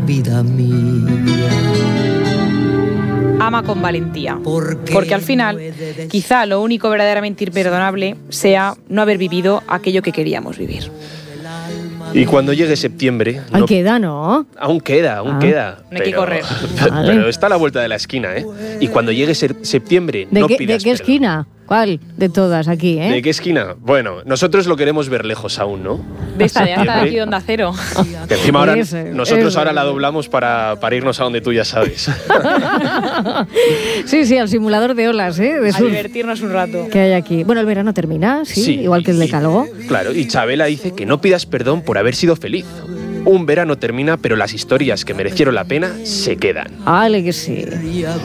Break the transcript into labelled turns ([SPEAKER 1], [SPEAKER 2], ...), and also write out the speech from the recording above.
[SPEAKER 1] vida mía.
[SPEAKER 2] Ama con valentía, porque al final quizá lo único verdaderamente imperdonable sea no haber vivido aquello que queríamos vivir.
[SPEAKER 3] Y cuando llegue septiembre...
[SPEAKER 4] Ahí queda, ¿no?
[SPEAKER 3] Aún queda.
[SPEAKER 2] No hay que correr.
[SPEAKER 3] Pero está a la vuelta de la esquina, ¿eh? Y cuando llegue septiembre, no pidas
[SPEAKER 4] ¿De qué
[SPEAKER 3] perdón.
[SPEAKER 4] esquina? ¿Cuál? De todas aquí, ¿eh?
[SPEAKER 3] ¿De qué esquina? Bueno, nosotros lo queremos ver lejos aún, ¿no?
[SPEAKER 2] De esta de aquí de Onda Cero.
[SPEAKER 3] Que encima ahora, nosotros
[SPEAKER 4] ese.
[SPEAKER 3] ahora la doblamos para irnos a donde tú ya sabes.
[SPEAKER 4] Sí, al simulador de olas, ¿eh? De
[SPEAKER 2] A
[SPEAKER 4] surf
[SPEAKER 2] divertirnos un rato.
[SPEAKER 4] que hay aquí. Bueno, el verano termina, sí, igual que el decálogo.
[SPEAKER 3] Claro, y Chabela dice que no pidas perdón por haber sido feliz. Un verano termina, pero las historias que merecieron la pena se quedan.
[SPEAKER 4] Vale, que sí.